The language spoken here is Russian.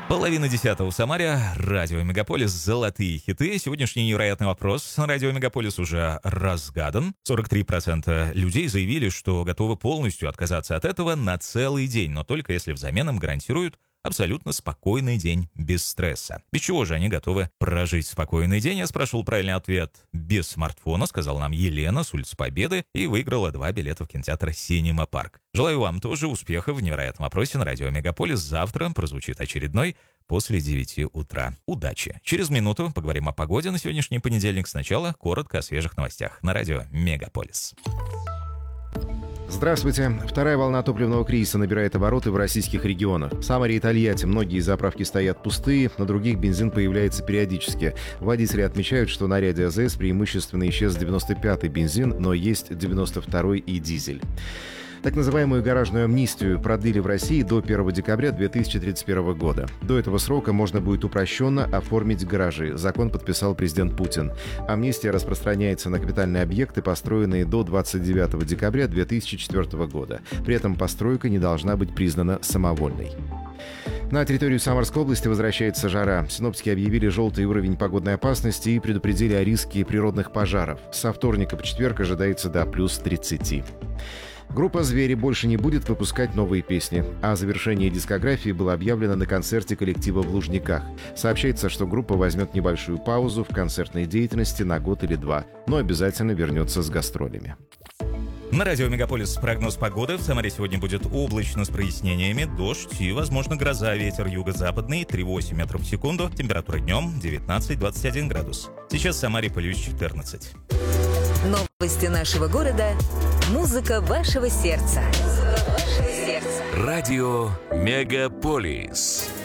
9:30 в Самаре. Радио Мегаполис. Золотые хиты. Сегодняшний невероятный вопрос на Радио Мегаполис уже разгадан. 43% людей заявили, что готовы полностью отказаться от этого на целый день, но только если взамен им гарантируют абсолютно спокойный день без стресса. Без чего же они готовы прожить спокойный день? Я спрашивал правильный ответ. Без смартфона, сказала нам Елена с улицы Победы и выиграла 2 билета в кинотеатр «Синема Парк». Желаю вам тоже успехов в невероятном вопросе на Радио Мегаполис. Завтра прозвучит очередной после 9 утра. Удачи! Через минуту поговорим о погоде на сегодняшний понедельник. Сначала коротко о свежих новостях на Радио Мегаполис. Здравствуйте. Вторая волна топливного кризиса набирает обороты в российских регионах. В Самаре и Тольятти многие заправки стоят пустые, на других бензин появляется периодически. Водители отмечают, что на ряде АЗС преимущественно исчез 95-й бензин, но есть 92-й и дизель. Так называемую гаражную амнистию продлили в России до 1 декабря 2031 года. До этого срока можно будет упрощенно оформить гаражи. Закон подписал президент Путин. Амнистия распространяется на капитальные объекты, построенные до 29 декабря 2004 года. При этом постройка не должна быть признана самовольной. На территорию Самарской области возвращается жара. Синоптики объявили желтый уровень погодной опасности и предупредили о риске природных пожаров. Со вторника по четверг ожидается до плюс 30. Группа «Звери» больше не будет выпускать новые песни. О завершении дискографии было объявлено на концерте коллектива в Лужниках. Сообщается, что группа возьмет небольшую паузу в концертной деятельности на год или два, но обязательно вернется с гастролями. На Радио Мегаполис прогноз погоды. В Самаре сегодня будет облачно с прояснениями, дождь и, возможно, гроза. Ветер юго-западный 3,8 метров в секунду. Температура днем 19-21 градус. Сейчас в Самаре плюс 14. Новости нашего города. Музыка вашего сердца. Радио Мегаполис.